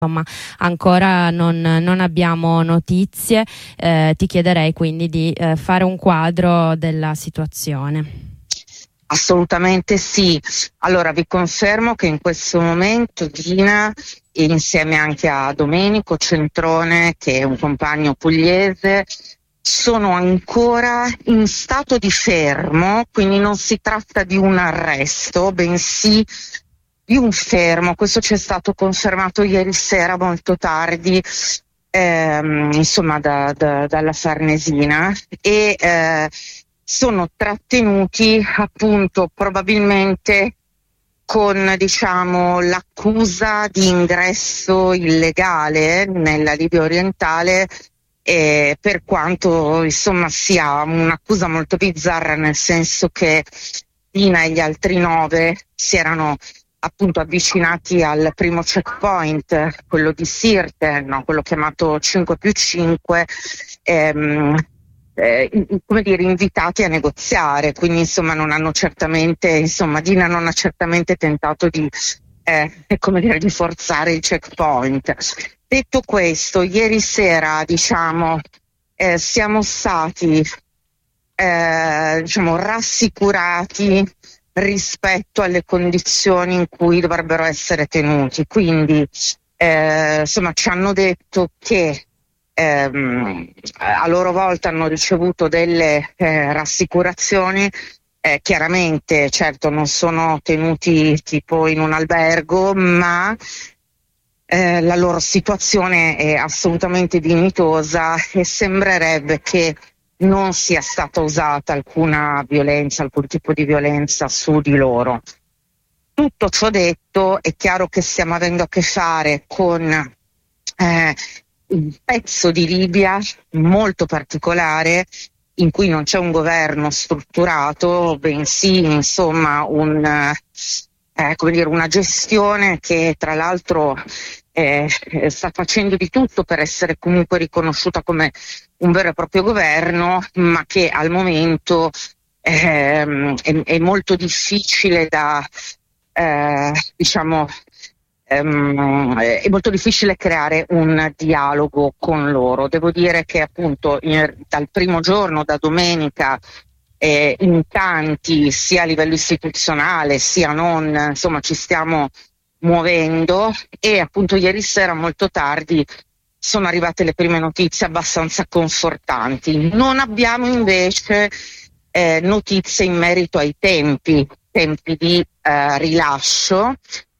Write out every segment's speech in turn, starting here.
insomma ancora non abbiamo notizie. Ti chiederei quindi di fare un quadro della situazione. Assolutamente sì. Allora vi confermo che in questo momento Dina, insieme anche a Domenico Centrone, che è un compagno pugliese, sono ancora in stato di fermo, quindi non si tratta di un arresto, bensì di un fermo. Questo ci è stato confermato ieri sera molto tardi, insomma dalla Farnesina, e sono trattenuti appunto probabilmente con, diciamo, l'accusa di ingresso illegale nella Libia orientale, per quanto insomma sia un'accusa molto bizzarra, nel senso che Dina e gli altri 9 si erano appunto avvicinati al primo checkpoint, quello di Sirte, no, quello chiamato 5+5, come dire, invitati a negoziare, quindi insomma non hanno certamente, insomma Dina non ha certamente tentato di, come dire, di forzare il checkpoint. Detto questo, ieri sera, diciamo, siamo stati, diciamo, rassicurati rispetto alle condizioni in cui dovrebbero essere tenuti, quindi insomma ci hanno detto che a loro volta hanno ricevuto delle rassicurazioni. Chiaramente, certo, non sono tenuti tipo in un albergo, ma la loro situazione è assolutamente dignitosa e sembrerebbe che non sia stata usata alcuna violenza, alcun tipo di violenza su di loro. Tutto ciò detto, è chiaro che stiamo avendo a che fare con un pezzo di Libia molto particolare, in cui non c'è un governo strutturato, bensì insomma come dire, una gestione che tra l'altro sta facendo di tutto per essere comunque riconosciuta come un vero e proprio governo, ma che al momento è molto difficile da diciamo è molto difficile creare un dialogo con loro. Devo dire che appunto dal primo giorno, da domenica, in tanti, sia a livello istituzionale sia non, insomma ci stiamo muovendo, e appunto ieri sera molto tardi sono arrivate le prime notizie abbastanza confortanti. Non abbiamo invece notizie in merito ai tempi di rilascio.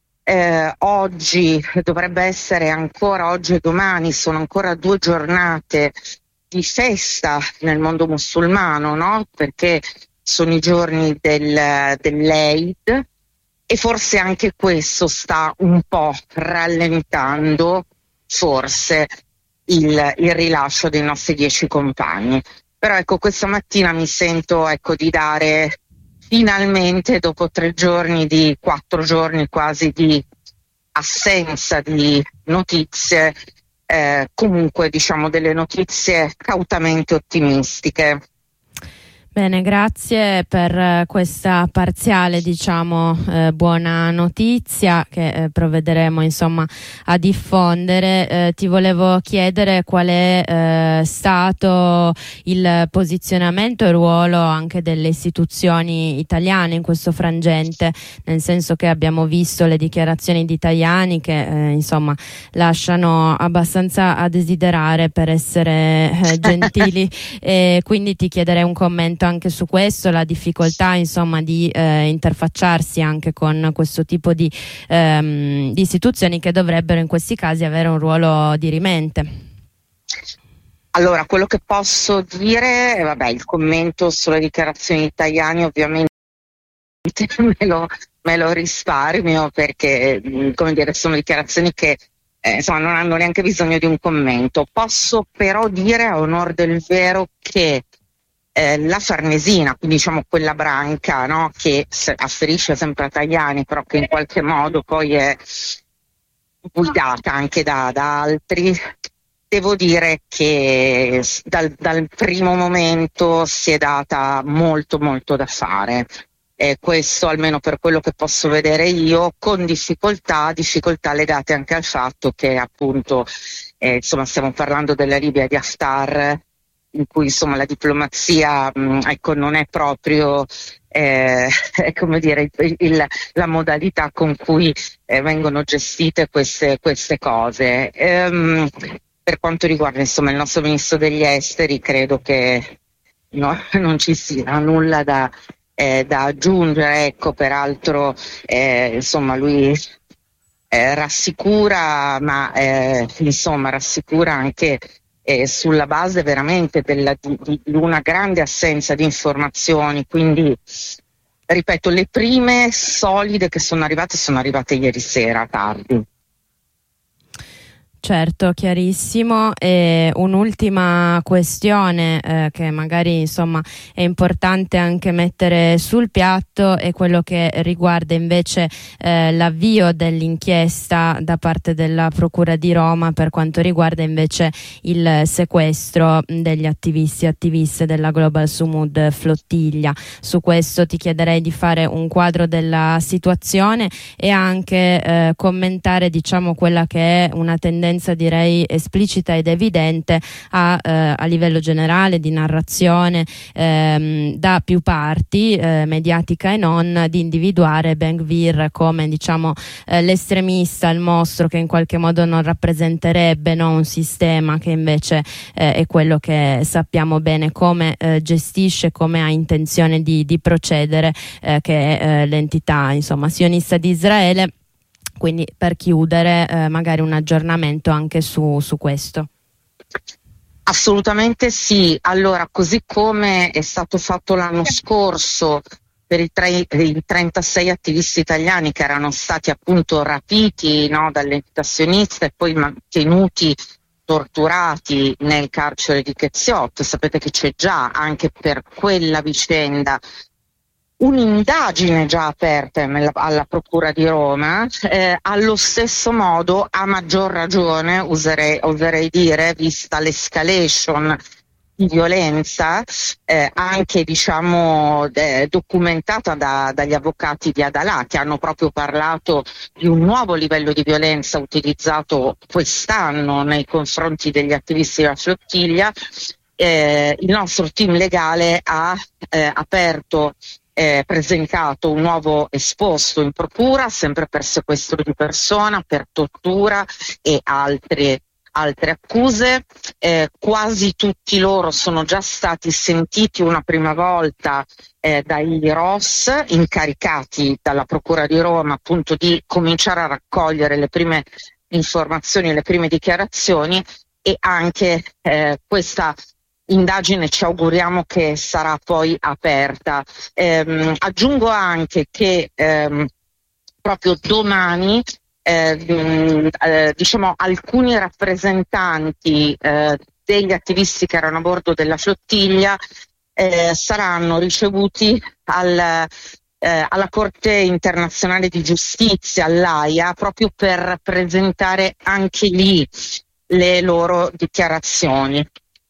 Oggi dovrebbe essere ancora, oggi e domani sono ancora 2 giornate di festa nel mondo musulmano, no? Perché sono i giorni dell'Eid, e forse anche questo sta un po' rallentando forse il rilascio dei nostri 10 compagni. Però ecco, questa mattina mi sento, ecco, di dare finalmente, dopo 4 giorni quasi di assenza di notizie, comunque diciamo delle notizie cautamente ottimistiche. Bene, grazie per questa parziale, diciamo, buona notizia che provvederemo insomma a diffondere. Ti volevo chiedere qual è stato il posizionamento e il ruolo anche delle istituzioni italiane in questo frangente, nel senso che abbiamo visto le dichiarazioni di Tajani che insomma lasciano abbastanza a desiderare, per essere gentili, e quindi ti chiederei un commento anche su questo, la difficoltà insomma di interfacciarsi anche con questo tipo di istituzioni che dovrebbero in questi casi avere un ruolo dirimente. Allora, quello che posso dire, vabbè, il commento sulle dichiarazioni di Tajani ovviamente me lo risparmio, perché come dire, sono dichiarazioni che insomma non hanno neanche bisogno di un commento. Posso però dire a onor del vero che la Farnesina, quindi diciamo quella branca, no, che afferisce sempre a Tajani, però che in qualche modo poi è guidata anche da altri, devo dire che dal primo momento si è data molto molto da fare. questo almeno per quello che posso vedere io, con difficoltà legate anche al fatto che appunto insomma stiamo parlando della Libia di Haftar, in cui insomma la diplomazia ecco, non è proprio come dire, la modalità con cui vengono gestite queste cose. Per quanto riguarda insomma il nostro ministro degli esteri, credo che non ci sia nulla da aggiungere, ecco, peraltro insomma lui rassicura, ma insomma rassicura anche sulla base veramente di una grande assenza di informazioni, quindi ripeto, le prime solide che sono arrivate ieri sera tardi. Certo, chiarissimo. E un'ultima questione che magari insomma è importante anche mettere sul piatto è quello che riguarda invece l'avvio dell'inchiesta da parte della Procura di Roma per quanto riguarda invece il sequestro degli attivisti e attiviste della Global Sumud Flottiglia. Su questo ti chiederei di fare un quadro della situazione e anche commentare diciamo quella che è una tendenza direi esplicita ed evidente a livello generale di narrazione da più parti, mediatica e non, di individuare Ben-Gvir come diciamo l'estremista, il mostro che in qualche modo non rappresenterebbe un sistema che invece è quello che sappiamo bene come gestisce, come ha intenzione di procedere, che è l'entità insomma sionista di Israele. Quindi per chiudere magari un aggiornamento anche su questo. Assolutamente sì, allora così come è stato fatto l'anno scorso per i 36 attivisti italiani che erano stati appunto rapiti dall'entità sionista e poi tenuti torturati nel carcere di Ketziot, sapete che c'è già anche per quella vicenda un'indagine già aperta alla Procura di Roma, allo stesso modo, a maggior ragione, oserei dire, vista l'escalation di violenza, anche diciamo documentata dagli avvocati di Adalah, che hanno proprio parlato di un nuovo livello di violenza utilizzato quest'anno nei confronti degli attivisti della flottiglia. Il nostro team legale ha presentato un nuovo esposto in procura, sempre per sequestro di persona, per tortura e altre accuse. Quasi tutti loro sono già stati sentiti una prima volta dai ROS, incaricati dalla Procura di Roma appunto di cominciare a raccogliere le prime informazioni, le prime dichiarazioni, e anche questa indagine ci auguriamo che sarà poi aperta. Aggiungo anche che proprio domani diciamo alcuni rappresentanti degli attivisti che erano a bordo della flottiglia saranno ricevuti alla Corte internazionale di giustizia, all'AIA, proprio per presentare anche lì le loro dichiarazioni.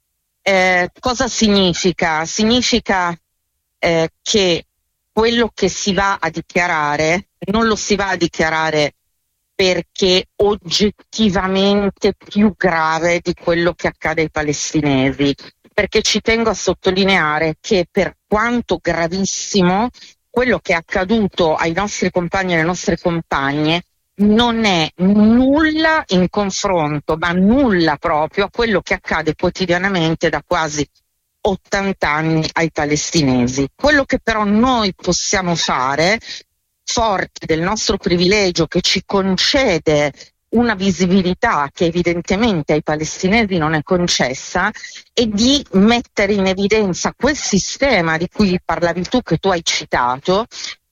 Cosa significa? Significa che quello che si va a dichiarare non lo si va a dichiarare perché oggettivamente più grave di quello che accade ai palestinesi, perché ci tengo a sottolineare che per quanto gravissimo quello che è accaduto ai nostri compagni e alle nostre compagne non è nulla in confronto, ma nulla proprio, a quello che accade quotidianamente da quasi 80 anni ai palestinesi. Quello che però noi possiamo fare, forti del nostro privilegio che ci concede una visibilità che evidentemente ai palestinesi non è concessa, è di mettere in evidenza quel sistema di cui parlavi tu, che tu hai citato,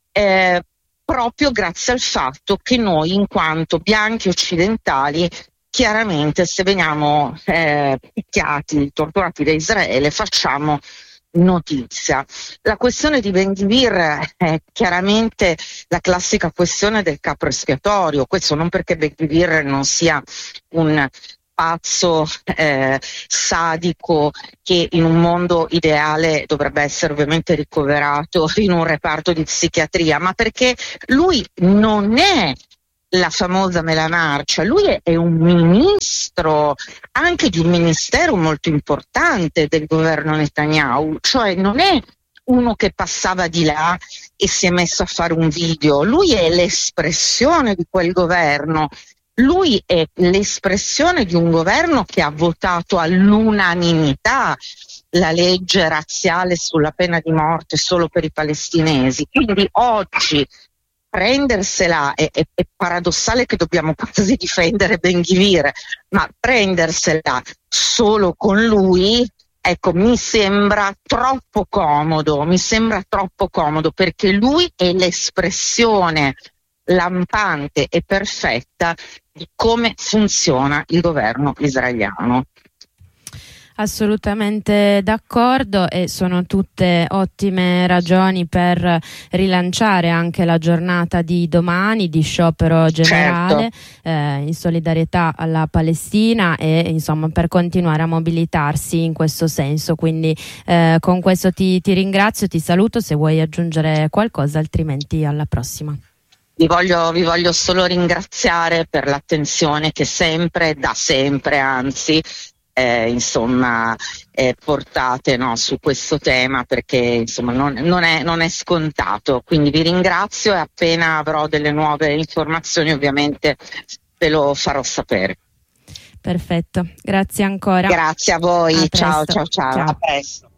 proprio grazie al fatto che noi, in quanto bianchi occidentali, chiaramente se veniamo picchiati, torturati da Israele, facciamo notizia. La questione di Ben-Gvir è chiaramente la classica questione del capro espiatorio, questo non perché Ben-Gvir non sia un pazzo sadico che in un mondo ideale dovrebbe essere ovviamente ricoverato in un reparto di psichiatria, ma perché lui non è la famosa Melamarcia, lui è un ministro anche di un ministero molto importante del governo Netanyahu, cioè non è uno che passava di là e si è messo a fare un video, lui è l'espressione di quel governo. Lui è l'espressione di un governo che ha votato all'unanimità la legge razziale sulla pena di morte solo per i palestinesi. Quindi oggi prendersela è paradossale che dobbiamo quasi difendere Ben Gvir, ma prendersela solo con lui, ecco, mi sembra troppo comodo perché lui è l'espressione lampante e perfetta di come funziona il governo israeliano. Assolutamente d'accordo, e sono tutte ottime ragioni per rilanciare anche la giornata di domani di sciopero generale, certo, in solidarietà alla Palestina e insomma per continuare a mobilitarsi in questo senso. Quindi con questo ti ringrazio, ti saluto, se vuoi aggiungere qualcosa, altrimenti alla prossima. Vi voglio solo ringraziare per l'attenzione che da sempre anzi, portate, no, su questo tema, perché insomma non è scontato. Quindi vi ringrazio e appena avrò delle nuove informazioni ovviamente ve lo farò sapere. Perfetto, grazie ancora. Grazie a voi, ciao. A presto.